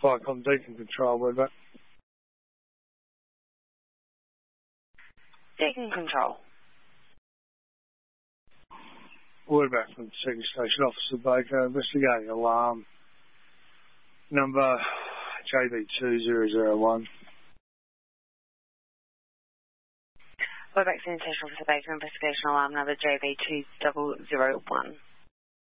Viacom Deacon Control, word back. Deacon Control. Word back from Second Station Officer Baker, investigating alarm number JB2001. Word back Senior Station Officer Baker, investigation alarm number JB2001.